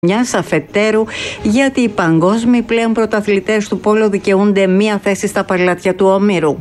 μιας αφετέρου, γιατί οι παγκόσμιοι πλέον πρωταθλητές του πόλο δικαιούνται μία θέση στα παλάτια του ομήρου.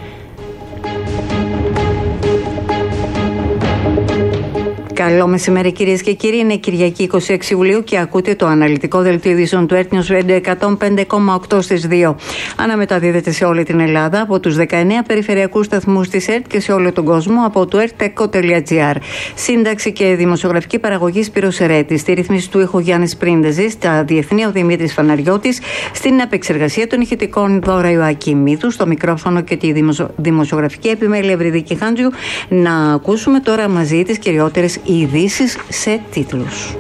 Καλό μεσημέρι, κυρίες και κύριοι. Είναι Κυριακή 26 Ιουλίου και ακούτε το αναλυτικό δελτίο ειδήσεων του Earth News Radio 105,8 στις 2. Αναμεταδίδεται σε όλη την Ελλάδα από τους 19 περιφερειακούς σταθμούς της ΕΡΤ και σε όλο τον κόσμο από το erteco.gr. Σύνταξη και δημοσιογραφική παραγωγή Σπύρος Ερέτης. Στη ρύθμιση του ήχου Γιάννης Πρίντεζης, στα διεθνή ο Δημήτρης Φαναριώτης, στην επεξεργασία των ηχητικών Δώρα Ιωακή Μύθου, στο μικρόφωνο και τη δημοσιογραφική επιμέλεια Ευρυδίκη Χάντζιου. Να ακούσουμε τώρα μαζί τις κυριότερες ειδήσεις σε τίτλους.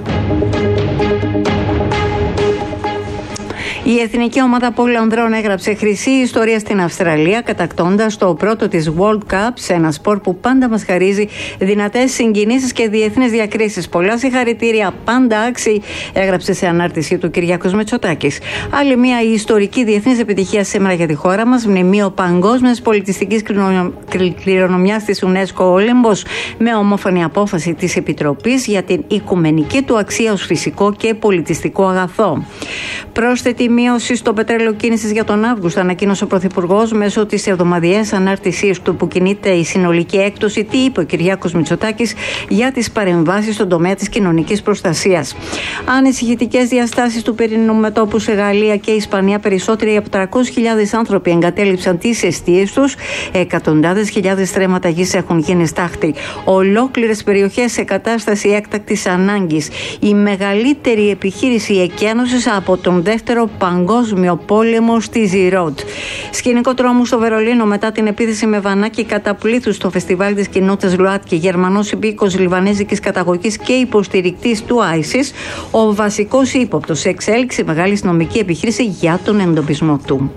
Η εθνική ομάδα πόλου ανδρών έγραψε χρυσή ιστορία στην Αυστραλία, κατακτώντας το πρώτο της World Cup σε ένα σπορ που πάντα μας χαρίζει δυνατές συγκινήσεις και διεθνείς διακρίσεις. Πολλά συγχαρητήρια, πάντα άξιοι, έγραψε σε ανάρτησή του Κυριάκος Μητσοτάκης. Άλλη μια ιστορική διεθνής επιτυχία σήμερα για τη χώρα μας, μνημείο παγκόσμιας πολιτιστικής κληρονομιάς της UNESCO Όλυμπος, με ομόφωνη απόφαση της Επιτροπής για την οικουμενική του αξία ως φυσικό και πολιτιστικό αγαθό. Πρόσθετη μείωση στο πετρέλαιο κίνησης για τον Αύγουστο, ανακοίνωσε ο Πρωθυπουργός μέσω της εβδομαδιαίας ανάρτησής του, που κινείται η συνολική έκπτωση. Τι είπε ο Κυριάκος Μητσοτάκης για τις παρεμβάσεις στον τομέα της κοινωνικής προστασίας. Ανησυχητικές διαστάσεις του πυρηνικού μετώπου σε Γαλλία και Ισπανία. Περισσότεροι από 300.000 άνθρωποι εγκατέλειψαν τις εστίες τους. Εκατοντάδες χιλιάδες στρέμματα γης έχουν γίνει στάχτη. Ολόκληρες περιοχές σε κατάσταση έκτακτης ανάγκης. Η μεγαλύτερη επιχείρηση εκένωσης από τον δεύτερο παγκόσμιο πόλεμο στη Ζιρόντ. Σκηνικό τρόμου στο Βερολίνο μετά την επίθεση με βανάκι κατά πλήθους στο φεστιβάλ της κοινότητας ΛΟΑΤΚΙ. Γερμανός υπήκοος λιβανέζικης καταγωγής και υποστηρικτής του ISIS, ο βασικός ύποπτος σε εξέλιξη μεγάλη νομική επιχείρηση για τον εντοπισμό του.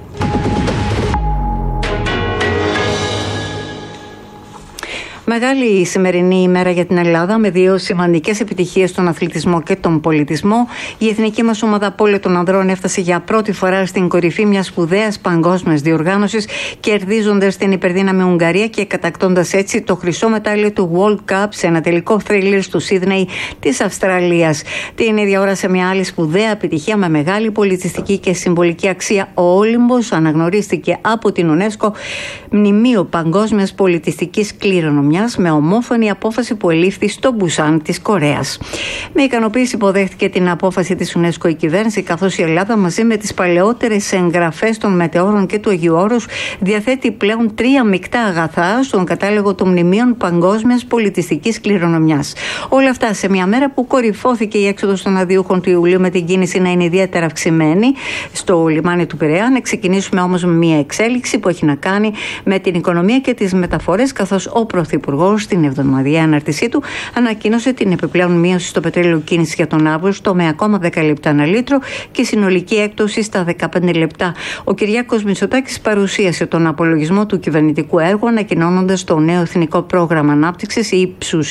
Μεγάλη η σημερινή ημέρα για την Ελλάδα, με δύο σημαντικές επιτυχίες στον αθλητισμό και τον πολιτισμό. Η εθνική μας ομάδα πόλου των ανδρών έφτασε για πρώτη φορά στην κορυφή μιας σπουδαίας παγκόσμιας διοργάνωσης, κερδίζοντας την υπερδύναμη Ουγγαρία και κατακτώντας έτσι το χρυσό μετάλλιο του World Cup σε ένα τελικό θρίλερ του Σίδνεϊ της Αυστραλίας. Την ίδια ώρα, σε μια άλλη σπουδαία επιτυχία με μεγάλη πολιτιστική και συμβολική αξία, ο Όλυμπος αναγνωρίστηκε από την UNESCO μνημείο παγκόσμιας πολιτιστικής κληρονομιάς, με ομόφωνη απόφαση που ελήφθη στο Μπουσάν της Κορέας. Με ικανοποίηση υποδέχτηκε την απόφαση της UNESCO η κυβέρνηση, καθώς η Ελλάδα μαζί με τις παλαιότερες εγγραφές των μετεώρων και του Αγίου Όρους διαθέτει πλέον 3 μεικτά αγαθά στον κατάλογο των μνημείων παγκόσμιας πολιτιστικής κληρονομιάς. Όλα αυτά σε μια μέρα που κορυφώθηκε η έξοδος των αδειούχων του Ιουλίου, με την κίνηση να είναι ιδιαίτερα αυξημένη στο λιμάνι του Πειραιά. Να ξεκινήσουμε όμως με μια εξέλιξη που έχει να κάνει με την οικονομία και τις μεταφορές, καθώς ο Πρωθυπουργός στην εβδομαδιαία ανάρτησή του ανακοίνωσε την επιπλέον μείωση στο πετρέλαιο κίνησης για τον Αύγουστο με ακόμα 10 λεπτά ανά λίτρο και συνολική έκπτωση στα 15 λεπτά. Ο Κυριάκος Μητσοτάκης παρουσίασε τον απολογισμό του κυβερνητικού έργου, ανακοινώνοντας το νέο εθνικό πρόγραμμα ανάπτυξης ύψους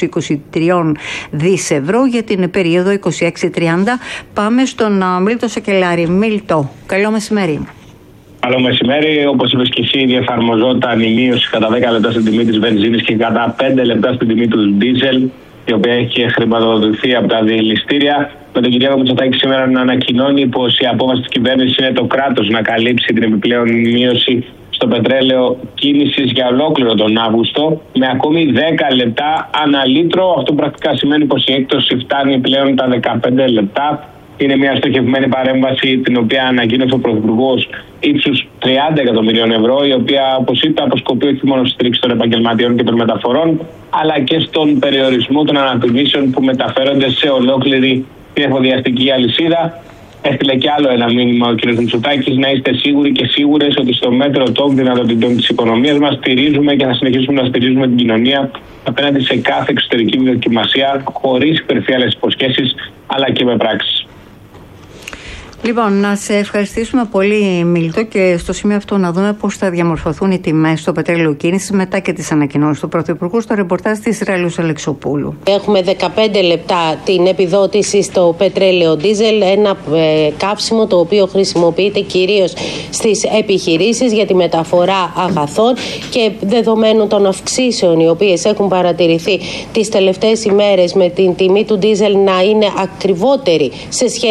23 δις ευρώ για την περίοδο 26-30. Πάμε στον Μίλτο Σακελάρη. Μίλτο, καλό μεσημέρι. Καλό μεσημέρι. Όπως είπες και εσύ, εφαρμοζόταν η μείωση κατά 10 λεπτά στην τιμή της βενζίνης και κατά 5 λεπτά στην τιμή του ντίζελ, η οποία έχει χρηματοδοτηθεί από τα διελιστήρια. Με τον Κυριάκο Μητσοτάκη σήμερα να ανακοινώνει πως η απόφαση της κυβέρνησης είναι το κράτος να καλύψει την επιπλέον μείωση στο πετρέλαιο κίνησης για ολόκληρο τον Αύγουστο, με ακόμη 10 λεπτά ανά λίτρο. Αυτό πρακτικά σημαίνει πως η έκπτωση φτάνει πλέον τα 15 λεπτά. Είναι μια στοχευμένη παρέμβαση, την οποία ανακοίνωσε ο Πρωθυπουργός, ύψους 30 εκατομμυρίων ευρώ, η οποία, όπως είπε, αποσκοπεί όχι μόνο στη στήριξη των επαγγελματιών και των μεταφορών, αλλά και στον περιορισμό των ανατιμήσεων που μεταφέρονται σε ολόκληρη την εφοδιαστική αλυσίδα. Έστειλε και άλλο ένα μήνυμα ο κ. Μητσοτάκης: να είστε σίγουροι και σίγουρες ότι στο μέτρο των δυνατοτήτων της οικονομίας μας στηρίζουμε και θα συνεχίσουμε να στηρίζουμε την κοινωνία απέναντι σε κάθε εξωτερική δοκιμασία, χωρίς υπερφύαλες υποσχέσεις, αλλά και με πράξεις. Λοιπόν, να σε ευχαριστήσουμε πολύ, Μίλτο, και στο σημείο αυτό να δούμε πώς θα διαμορφωθούν οι τιμές στο πετρέλαιο κίνησης μετά και τις ανακοινώσεις του Πρωθυπουργού, στο ρεπορτάζ της Ρέλους Αλεξοπούλου. Έχουμε 15 λεπτά την επιδότηση στο πετρέλαιο ντίζελ, ένα καύσιμο το οποίο χρησιμοποιείται κυρίως στις επιχειρήσεις για τη μεταφορά αγαθών, και δεδομένου των αυξήσεων οι οποίες έχουν παρατηρηθεί τις τελευταίες ημέρες, με την τιμή του ντίζελ να είναι ακριβότερη σε σχέση